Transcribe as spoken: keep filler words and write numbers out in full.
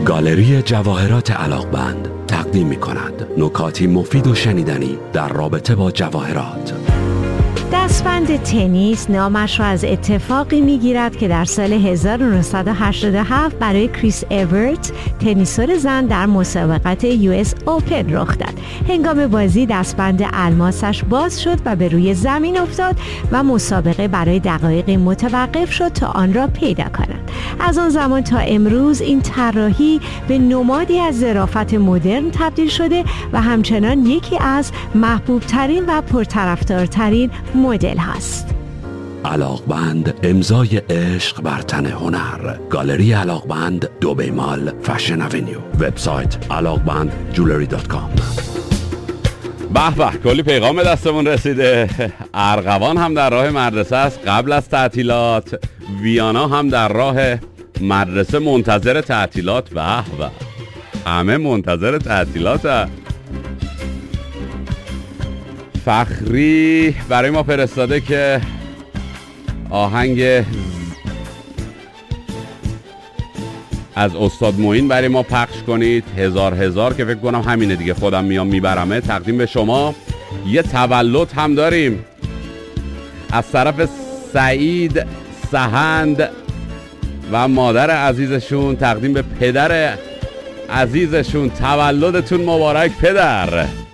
گالری جواهرات علاقمند تقدیم می کند نکاتی مفید و شنیدنی در رابطه با جواهرات. دستبند تنیس نامش را از اتفاقی میگیرد که در سال هزار و نهصد و هشتاد و هفت برای کریس اورت تنیسور زن در مسابقات یو اس اوپن رخ داد. هنگام بازی دستبند الماسش باز شد و به روی زمین افتاد و مسابقه برای دقایقی متوقف شد تا آن را پیدا کند. از آن زمان تا امروز این طراحی به نمادی از ظرافت مدرن تبدیل شده و همچنان یکی از محبوب ترین و پرطرفدارترین مدل هست. علاقمند، امضای عشق بر تن هنر. گالری علاقمند، دبی مال، فشن اونیو. وبسایت علاقمند جولری دات کام. به به، کلی پیغام دستمون رسیده. ارغوان هم در راه مدرسه است قبل از تعطیلات. ویانا هم در راه مدرسه منتظر تعطیلات. به به، همه منتظر تعطیلات هست. فخری برای ما فرستاده که آهنگ از استاد معین برای ما پخش کنید. هزار هزار که فکر کنم همینه دیگه، خودم میام میبرمه. تقدیم به شما. یه تولد هم داریم از طرف سعید سهند و مادر عزیزشون. تقدیم به پدر عزیزشون. تولدتون مبارک پدر.